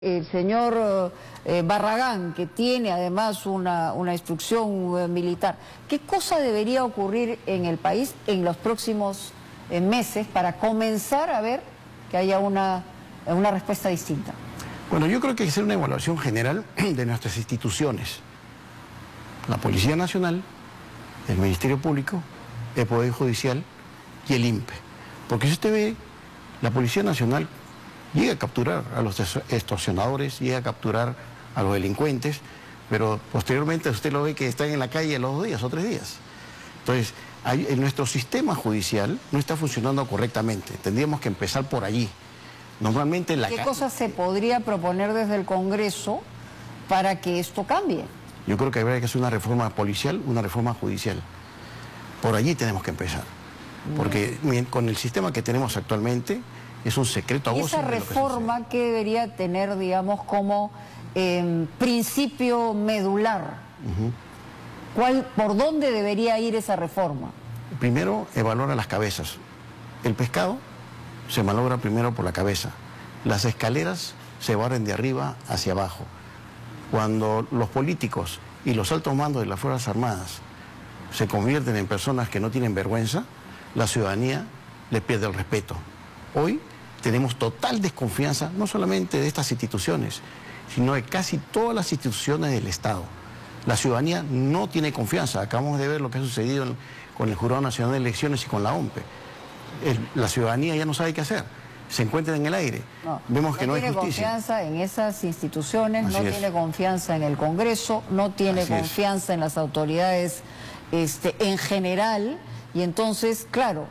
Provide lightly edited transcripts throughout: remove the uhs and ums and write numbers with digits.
El señor Barragán, que tiene además una instrucción militar, ¿qué cosa debería ocurrir en el país en los próximos meses para comenzar a ver que haya una respuesta distinta? Bueno, yo creo que hay que hacer una evaluación general de nuestras instituciones. La Policía Nacional, el Ministerio Público, el Poder Judicial y el INPE. Porque si usted ve, la Policía Nacional llega a capturar a los extorsionadores, llega a capturar a los delincuentes, pero posteriormente usted lo ve que están en la calle a los 2 días o 3 días. Entonces, nuestro sistema judicial no está funcionando correctamente. Tendríamos que empezar por allí. Normalmente ¿Qué cosas se podría proponer desde el Congreso para que esto cambie? Yo creo que habría que hacer una reforma policial, una reforma judicial. Por allí tenemos que empezar. Porque con el sistema que tenemos actualmente es un secreto a voces. ¿Y esa reforma qué debería tener, digamos, como principio medular? ¿Por dónde debería ir esa reforma? Primero, evaluar a las cabezas. El pescado se malogra primero por la cabeza. Las escaleras se barren de arriba hacia abajo. Cuando los políticos y los altos mandos de las Fuerzas Armadas se convierten en personas que no tienen vergüenza, la ciudadanía les pierde el respeto. Hoy tenemos total desconfianza, no solamente de estas instituciones, sino de casi todas las instituciones del Estado. La ciudadanía no tiene confianza. Acabamos de ver lo que ha sucedido con el Jurado Nacional de Elecciones y con la OMPE. La ciudadanía ya no sabe qué hacer. Se encuentra en el aire. Vemos que no hay justicia. No tiene confianza en esas instituciones, no tiene confianza en el Congreso, no tiene confianza en las autoridades en general. Y entonces, claro,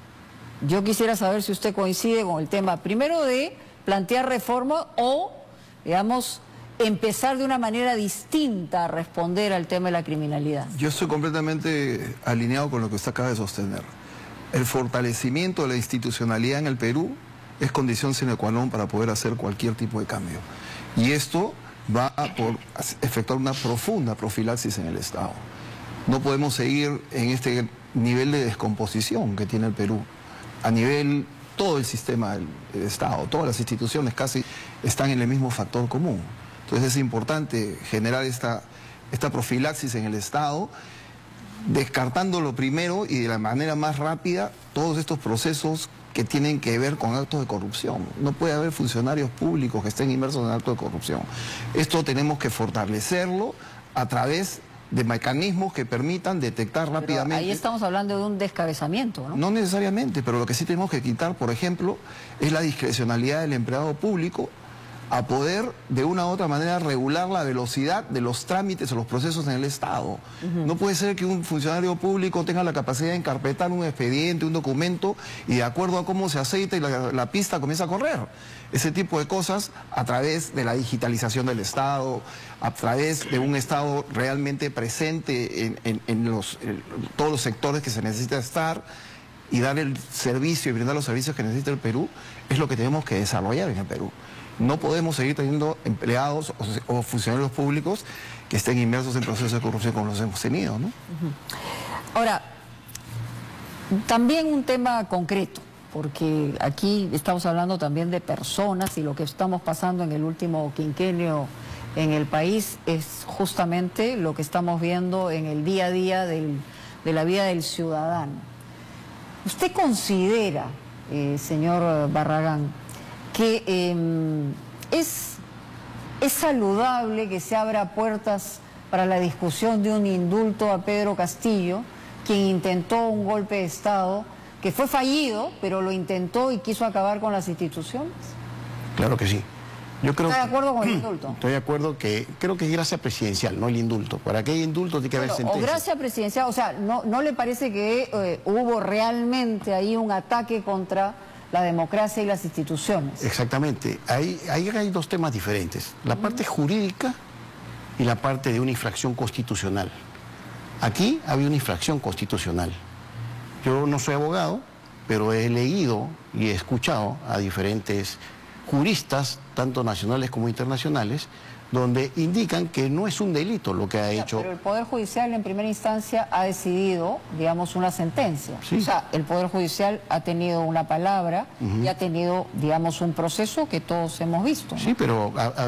yo quisiera saber si usted coincide con el tema, primero de plantear reforma o, digamos, empezar de una manera distinta a responder al tema de la criminalidad. Yo estoy completamente alineado con lo que usted acaba de sostener. El fortalecimiento de la institucionalidad en el Perú es condición sine qua non para poder hacer cualquier tipo de cambio. Y esto va por efectuar una profunda profilaxis en el Estado. No podemos seguir en este nivel de descomposición que tiene el Perú. A nivel, todo el sistema del Estado, todas las instituciones casi están en el mismo factor común. Entonces es importante generar esta profilaxis en el Estado, descartándolo primero y de la manera más rápida todos estos procesos que tienen que ver con actos de corrupción. No puede haber funcionarios públicos que estén inmersos en actos de corrupción. Esto tenemos que fortalecerlo a través de mecanismos que permitan detectar rápidamente. Ahí estamos hablando de un descabezamiento, ¿no? No necesariamente, pero lo que sí tenemos que quitar, por ejemplo, es la discrecionalidad del empleado público a poder de una u otra manera regular la velocidad de los trámites o los procesos en el Estado. No puede ser que un funcionario público tenga la capacidad de encarpetar un expediente, un documento, y de acuerdo a cómo se aceita y la pista comienza a correr. Ese tipo de cosas a través de la digitalización del Estado, a través de un Estado realmente presente en todos los sectores que se necesita estar y dar el servicio y brindar los servicios que necesita el Perú, es lo que tenemos que desarrollar en el Perú. No podemos seguir teniendo empleados o funcionarios públicos que estén inmersos en procesos de corrupción como los hemos tenido, ¿no? Ahora, también un tema concreto, porque aquí estamos hablando también de personas y lo que estamos pasando en el último quinquenio en el país es justamente lo que estamos viendo en el día a día de la vida del ciudadano. ¿Usted considera, señor Barragán, que es saludable que se abra puertas para la discusión de un indulto a Pedro Castillo, quien intentó un golpe de Estado que fue fallido, pero lo intentó y quiso acabar con las instituciones? Claro que sí. Yo creo ¿Está de acuerdo con el indulto? Estoy de acuerdo creo que es gracia presidencial, no el indulto. Para que haya indulto tiene que haber sentencia. O gracia presidencial, o sea, ¿no le parece que hubo realmente ahí un ataque contra la democracia y las instituciones? Exactamente. Ahí hay 2 temas diferentes. La parte jurídica y la parte de una infracción constitucional. Aquí había una infracción constitucional. Yo no soy abogado, pero he leído y he escuchado a diferentes juristas, tanto nacionales como internacionales, donde indican que no es un delito lo que ha hecho. Pero el Poder Judicial en primera instancia ha decidido, digamos, una sentencia. Sí. O sea, el Poder Judicial ha tenido una palabra y ha tenido, digamos, un proceso que todos hemos visto, ¿no? Sí, pero